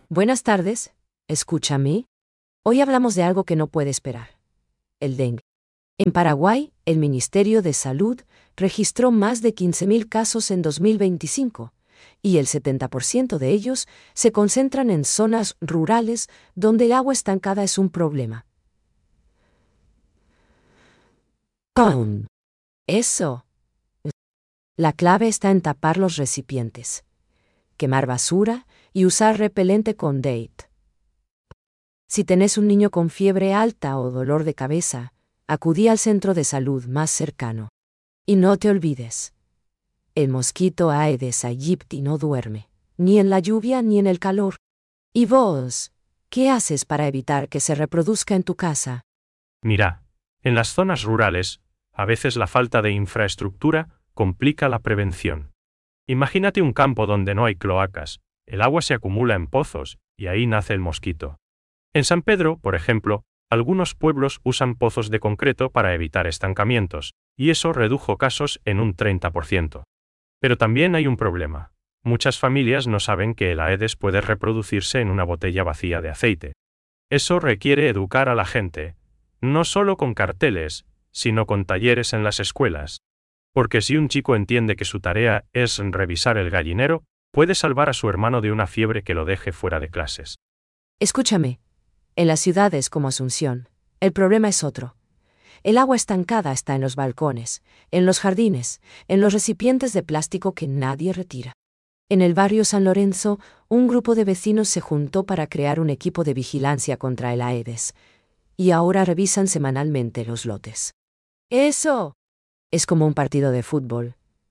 Buenas tardes, escúchame. Hoy hablamos de algo que no puede esperar. El dengue. En Paraguay, el Ministerio de Salud registró más de 15.000 casos en 2025, y el 70% de ellos se concentran en zonas rurales donde el agua estancada es un problema. ¡Pum! Eso. La clave está en tapar los recipientes, quemar basura y usar repelente con DEET. Si tenés un niño con fiebre alta o dolor de cabeza, acudí al centro de salud más cercano. Y no te olvides, el mosquito Aedes aegypti no duerme, ni en la lluvia ni en el calor. ¿Y vos, qué haces para evitar que se reproduzca en tu casa? Mira, en las zonas rurales, a veces la falta de infraestructura complica la prevención. Imagínate un campo donde no hay cloacas, el agua se acumula en pozos, y ahí nace el mosquito. En San Pedro, por ejemplo, algunos pueblos usan pozos de concreto para evitar estancamientos, y eso redujo casos en un 30%. Pero también hay un problema. Muchas familias no saben que el Aedes puede reproducirse en una botella vacía de aceite. Eso requiere educar a la gente, no solo con carteles, sino con talleres en las escuelas. Porque si un chico entiende que su tarea es revisar el gallinero, puede salvar a su hermano de una fiebre que lo deje fuera de clases. Escúchame, en las ciudades como Asunción, el problema es otro. El agua estancada está en los balcones, en los jardines, en los recipientes de plástico que nadie retira. En el barrio San Lorenzo, un grupo de vecinos se juntó para crear un equipo de vigilancia contra el Aedes, y ahora revisan semanalmente los lotes. ¡Eso! Es como un partido de fútbol.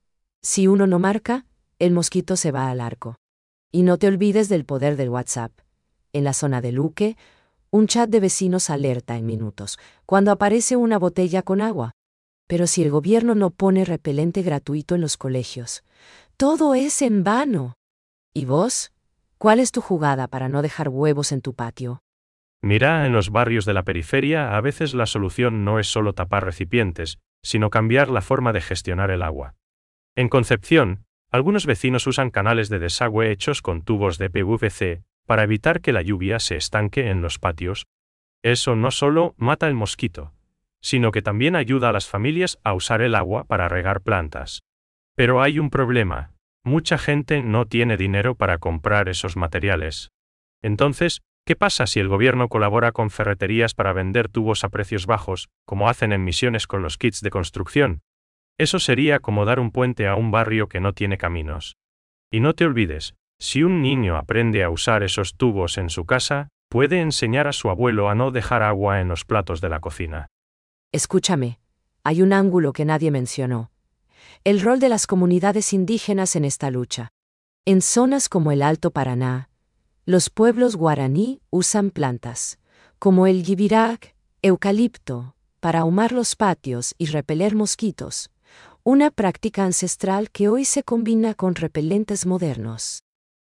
Si uno no marca, el mosquito se va al arco. Y no te olvides del poder del WhatsApp. En la zona de Luque, un chat de vecinos alerta en minutos cuando aparece una botella con agua. Pero si el gobierno no pone repelente gratuito en los colegios, todo es en vano. ¿Y vos? ¿Cuál es tu jugada para no dejar huevos en tu patio? Mira, en los barrios de la periferia a veces la solución no es solo tapar recipientes, sino cambiar la forma de gestionar el agua. En Concepción, algunos vecinos usan canales de desagüe hechos con tubos de PVC para evitar que la lluvia se estanque en los patios. Eso no solo mata el mosquito, sino que también ayuda a las familias a usar el agua para regar plantas. Pero hay un problema. Mucha gente no tiene dinero para comprar esos materiales. Entonces, ¿qué pasa si el gobierno colabora con ferreterías para vender tubos a precios bajos, como hacen en Misiones con los kits de construcción? Eso sería como dar un puente a un barrio que no tiene caminos. Y no te olvides, si un niño aprende a usar esos tubos en su casa, puede enseñar a su abuelo a no dejar agua en los platos de la cocina. Escúchame, hay un ángulo que nadie mencionó. El rol de las comunidades indígenas en esta lucha. En zonas como el Alto Paraná, los pueblos guaraní usan plantas, como el gibirac, eucalipto, para ahumar los patios y repeler mosquitos, una práctica ancestral que hoy se combina con repelentes modernos.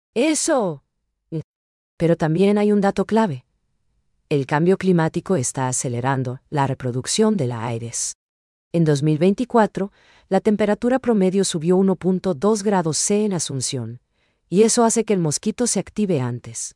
¡Eso! Pero también hay un dato clave. El cambio climático está acelerando la reproducción de la Aedes. En 2024, la temperatura promedio subió 1.2 grados C en Asunción, y eso hace que el mosquito se active antes.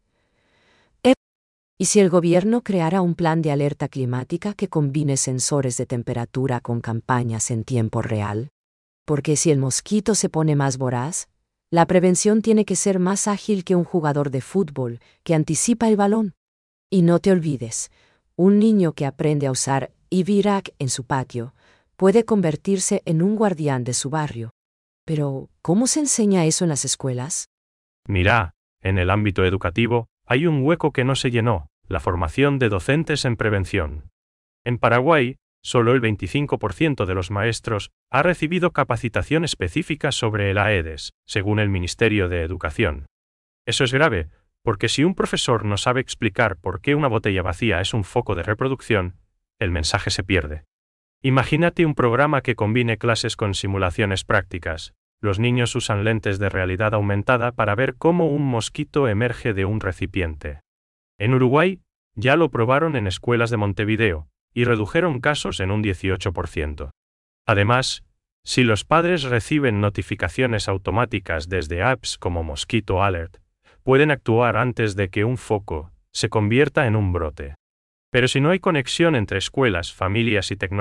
¿Y si el gobierno creara un plan de alerta climática que combine sensores de temperatura con campañas en tiempo real? Porque si el mosquito se pone más voraz, la prevención tiene que ser más ágil que un jugador de fútbol que anticipa el balón. Y no te olvides, un niño que aprende a usar Ivirac en su patio puede convertirse en un guardián de su barrio. Pero, ¿cómo se enseña eso en las escuelas? Mira, en el ámbito educativo, hay un hueco que no se llenó, la formación de docentes en prevención. En Paraguay, solo el 25% de los maestros ha recibido capacitación específica sobre el Aedes, según el Ministerio de Educación. Eso es grave, porque si un profesor no sabe explicar por qué una botella vacía es un foco de reproducción, el mensaje se pierde. Imagínate un programa que combine clases con simulaciones prácticas. Los niños usan lentes de realidad aumentada para ver cómo un mosquito emerge de un recipiente. En Uruguay, ya lo probaron en escuelas de Montevideo, y redujeron casos en un 18%. Además, si los padres reciben notificaciones automáticas desde apps como Mosquito Alert, pueden actuar antes de que un foco se convierta en un brote. Pero si no hay conexión entre escuelas, familias y tecnología,